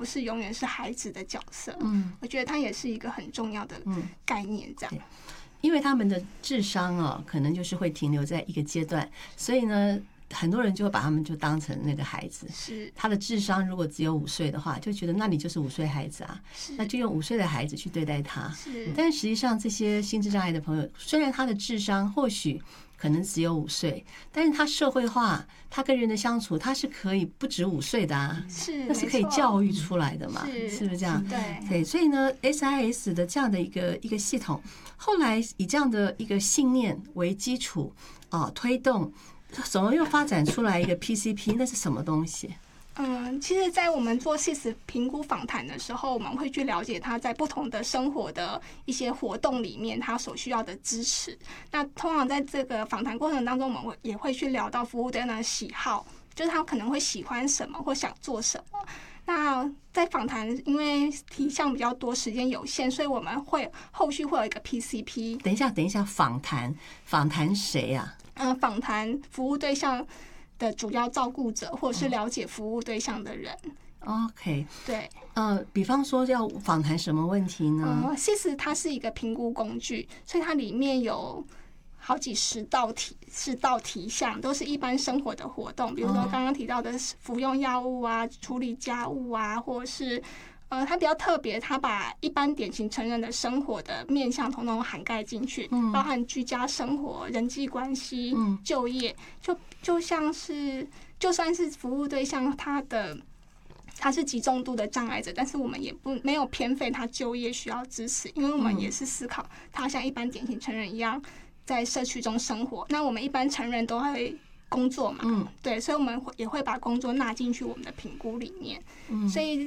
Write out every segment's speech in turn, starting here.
不是永远是孩子的角色。我觉得它也是一个很重要的概念，这样。 因为他们的智商可能就是会停留在一个阶段，所以呢，很多人就会把他们就当成那个孩子。 是他的智商如果只有5岁的话，就觉得那你就是5岁孩子啊，那就用5岁的孩子去对待他。 是， 但实际上这些心智障碍的朋友，虽然他的智商或许可能只有5岁，但是他社会化，他跟人的相处，他是可以不止5岁的啊，那是可以教育出来的嘛，是不是这样？对，所以呢 ，SIS 的这样的一个系统，后来以这样的一个信念为基础推动，怎么又发展出来一个 PCP？ 那是什么东西？ 其实在我们做SIS评估访谈的时候，我们会去了解他在不同的生活的一些活动里面他所需要的支持。那通常在这个访谈过程当中，我们也会去聊到服务对象的喜好，就是他可能会喜欢什么或想做什么。那在访谈，因为题项比较多，时间有限，所以我们会后续会有一个 PCP。 等一下，访谈谁呀？ 访谈服务对象的主要照顾者，或者是了解服务对象的人。 OK， 对， 比方说要访谈什么问题呢 ？SIS 它是一个评估工具，所以它里面有好几十道题项，都是一般生活的活动，比如说刚刚提到的服用药物啊、处理家务啊，或者是它比较特别，它把一般典型成人的生活的面向统统涵盖进去，包含居家生活、人际关系、就业，就像是就算是服务对象他是极重度的障碍者，但是我们也没有偏废他就业需要支持，因为我们也是思考他像一般典型成人一样在社区中生活。那我们一般成人都会工作嘛，对，所以我们也会把工作纳进去我们的评估里面。所以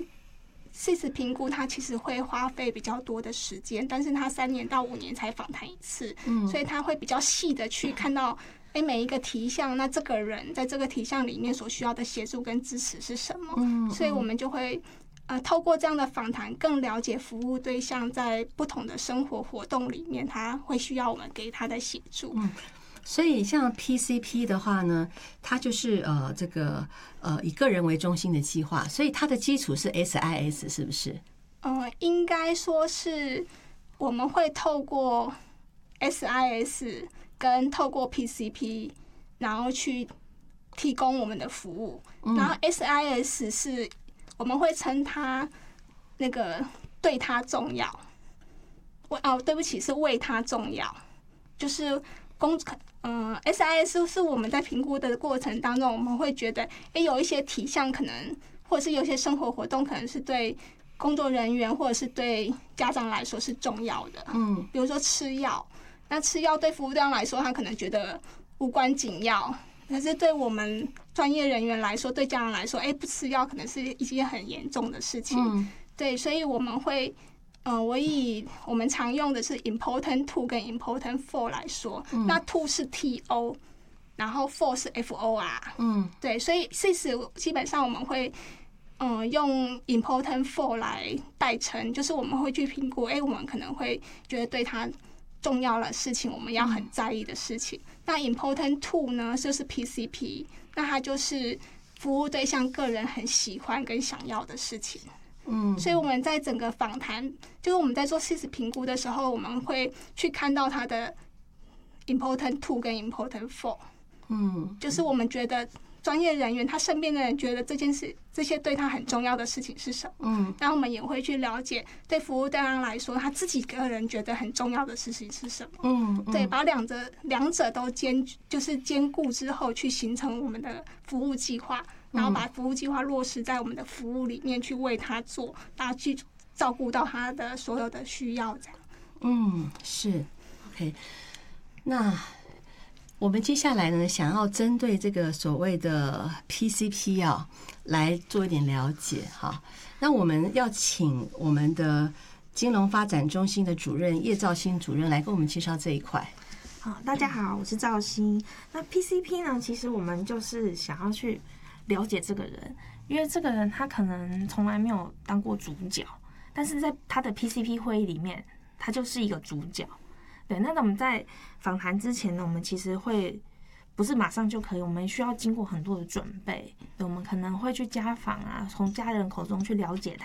SIS 评估它其实会花费比较多的时间，但是它3年到5年才访谈一次，所以它会比较细的去看到每一个题项，那这个人在这个题项里面所需要的协助跟支持是什么，所以我们就会透过这样的访谈更了解服务对象在不同的生活活动里面他会需要我们给他的协助。 所以像 PCP 的话呢，它就是这个以个人为中心的计划，所以它的基础是 SIS 是不是？ 应该说是我们会透过 SIS 跟透过 PCP 然后去提供我们的服务，然后 SIS 是我们会称它那个对他重要，对不起，是为他重要，就是SIS 是我们在评估的过程当中，我们会觉得有一些题项可能，或者是有些生活活动可能是对工作人员或者是对家长来说是重要的，比如说吃药，那吃药对服务对象来说他可能觉得无关紧要，可是对我们专业人员来说，对家长来说不吃药可能是一件很严重的事情，对，所以我们会我们常用的是 important to 跟 important for 来说，那 to 是 to， 然后 for 是 for， 对，所以 SIS 基本上我们会用 important for 来代称，就是我们会去评估，我们可能会觉得对他重要的事情，我们要很在意的事情。那 important to 呢，就是 PCP， 那它就是服务对象个人很喜欢跟想要的事情。所以我们在整个访谈，就是我们在做 SIS 评估的时候，我们会去看到它的 important to 跟 important for，就是我们觉得专业人员他身边的人觉得这些对他很重要的事情是什么，然后我们也会去了解对服务对象来说他自己个人觉得很重要的事情是什么，对，把两者都兼顾之后去形成我们的服务计划，然后把服务计划落实在我们的服务里面去为他做，然后去照顾到他的所有的需要，这样。 是 OK。那我们接下来呢，想要针对这个所谓的 PCP 来做一点了解哈。那我们要请我们的金融发展中心的主任叶兆新主任来跟我们介绍这一块。 好，大家好，我是兆新。那 PCP 呢，其实我们就是想要去了解这个人，因为这个人他可能从来没有当过主角，但是在他的 PCP 会议里面，他就是一个主角。对，那我们在访谈之前呢，我们其实会不是马上就可以，我们需要经过很多的准备。对，我们可能会去家访啊，从家人口中去了解